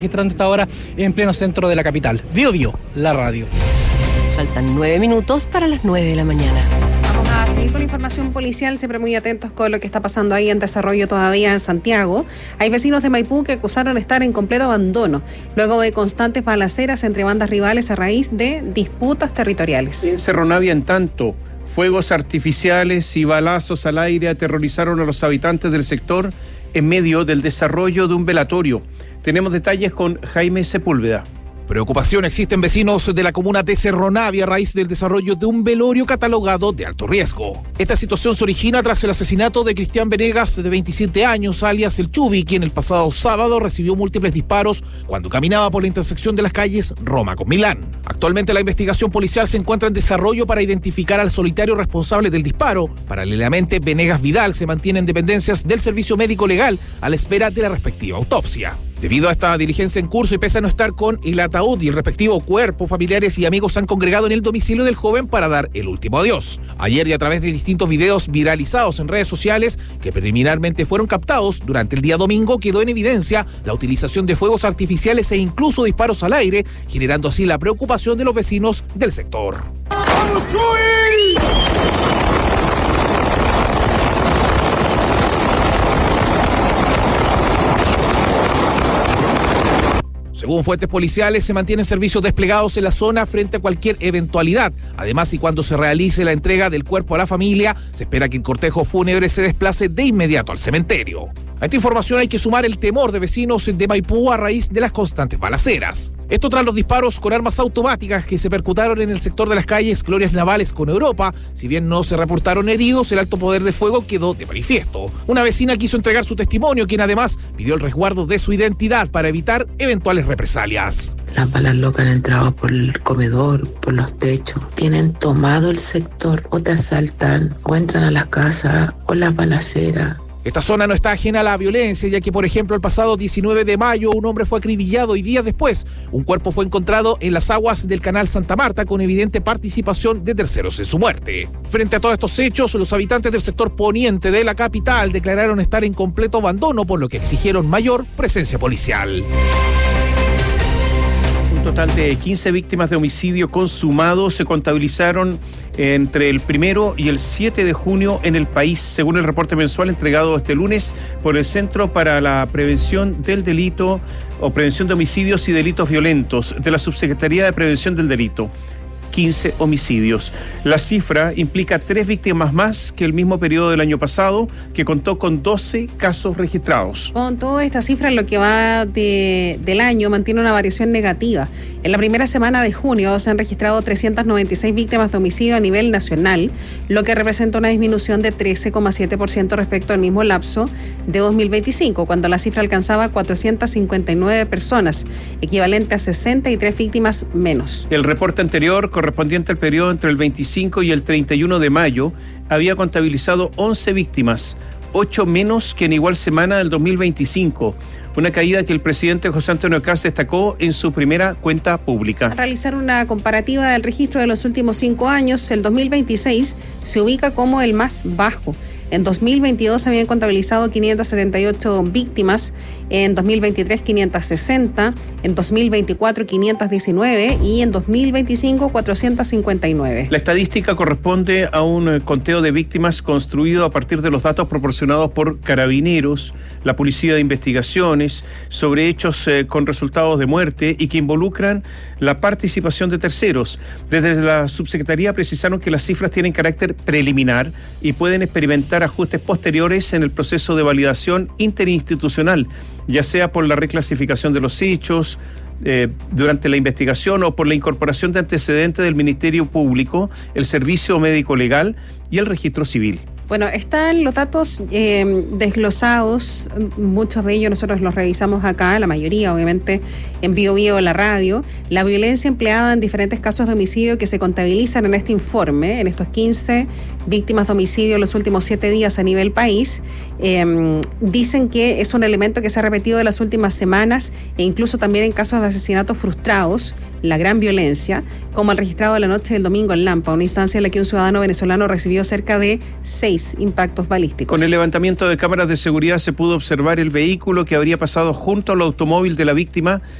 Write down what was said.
Registrando esta hora en pleno centro de la capital. Bio Bio, la radio. Faltan 9 minutos para las 9 de la mañana. Vamos a seguir con la información policial, siempre muy atentos con lo que está pasando ahí en desarrollo todavía en Santiago. Hay vecinos de Maipú que acusaron estar en completo abandono, luego de constantes balaceras entre bandas rivales a raíz de disputas territoriales. En Cerro Navia, en tanto, fuegos artificiales y balazos al aire aterrorizaron a los habitantes del sector en medio del desarrollo de un velatorio. Tenemos detalles con Jaime Sepúlveda. Preocupación existe en vecinos de la comuna de Cerro Navia a raíz del desarrollo de un velorio catalogado de alto riesgo. Esta situación se origina tras el asesinato de Cristian Venegas, de 27 años, alias El Chubi, quien el pasado sábado recibió múltiples disparos cuando caminaba por la intersección de las calles Roma con Milán. Actualmente la investigación policial se encuentra en desarrollo para identificar al solitario responsable del disparo. Paralelamente, Venegas Vidal se mantiene en dependencias del servicio médico legal a la espera de la respectiva autopsia. Debido a esta diligencia en curso y pese a no estar con el ataúd y el respectivo cuerpo, familiares y amigos se han congregado en el domicilio del joven para dar el último adiós. Ayer, y a través de distintos videos viralizados en redes sociales que preliminarmente fueron captados durante el día domingo, quedó en evidencia la utilización de fuegos artificiales e incluso disparos al aire, generando así la preocupación de los vecinos del sector. ¡Vamos, Chuy! Según fuentes policiales, se mantienen servicios desplegados en la zona frente a cualquier eventualidad. Además, y cuando se realice la entrega del cuerpo a la familia, se espera que el cortejo fúnebre se desplace de inmediato al cementerio. A esta información hay que sumar el temor de vecinos de Maipú a raíz de las constantes balaceras. Esto tras los disparos con armas automáticas que se percutaron en el sector de las calles Glorias Navales con Europa. Si bien no se reportaron heridos, el alto poder de fuego quedó de manifiesto. Una vecina quiso entregar su testimonio, quien además pidió el resguardo de su identidad para evitar eventuales represalias. Las balas locas han entrado por el comedor, por los techos. Tienen tomado el sector, o te asaltan, o entran a las casas, o las balaceras. Esta zona no está ajena a la violencia, ya que, por ejemplo, el pasado 19 de mayo un hombre fue acribillado y días después un cuerpo fue encontrado en las aguas del canal Santa Marta con evidente participación de terceros en su muerte. Frente a todos estos hechos, los habitantes del sector poniente de la capital declararon estar en completo abandono, por lo que exigieron mayor presencia policial. Un total de 15 víctimas de homicidio consumado se contabilizaron entre el 1 y el 7 de junio en el país, según el reporte mensual entregado este lunes por el Centro para la Prevención del Delito o Prevención de Homicidios y Delitos Violentos de la Subsecretaría de Prevención del Delito. 15 homicidios. La cifra implica 3 víctimas más que el mismo periodo del año pasado, que contó con 12 casos registrados. Con toda esta cifra, en lo que va del año, mantiene una variación negativa. En la primera semana de junio se han registrado 396 víctimas de homicidio a nivel nacional, lo que representa una disminución de 13,7% respecto al mismo lapso de 2025, cuando la cifra alcanzaba 459 personas, equivalente a 63 víctimas menos. El reporte anterior, correspondiente al periodo entre el 25 y el 31 de mayo, había contabilizado 11 víctimas, 8 menos que en igual semana del 2025, una caída que el presidente José Antonio Kast destacó en su primera cuenta pública. Al realizar una comparativa del registro de los últimos 5 años, el 2026 se ubica como el más bajo. En 2022 se habían contabilizado 578 víctimas, en 2023 560, en 2024 519 y en 2025 459. La estadística corresponde a un conteo de víctimas construido a partir de los datos proporcionados por Carabineros, la Policía de Investigaciones, sobre hechos con resultados de muerte y que involucran la participación de terceros. Desde la subsecretaría precisaron que las cifras tienen carácter preliminar y pueden experimentar ajustes posteriores en el proceso de validación interinstitucional, ya sea por la reclasificación de los hechos durante la investigación o por la incorporación de antecedentes del Ministerio Público, el Servicio Médico Legal y el Registro Civil. Bueno, están los datos desglosados, muchos de ellos nosotros los revisamos acá, la mayoría obviamente en Bio Bio, la radio. La violencia empleada en diferentes casos de homicidio que se contabilizan en este informe, en estos 15 víctimas de homicidio en los últimos 7 días a nivel país, dicen que es un elemento que se ha repetido en las últimas semanas e incluso también en casos de asesinatos frustrados, la gran violencia, como el registrado de la noche del domingo en Lampa, una instancia en la que un ciudadano venezolano recibió cerca de 6 6 impactos balísticos. Con el levantamiento de cámaras de seguridad se pudo observar el vehículo que habría pasado junto al automóvil de la víctima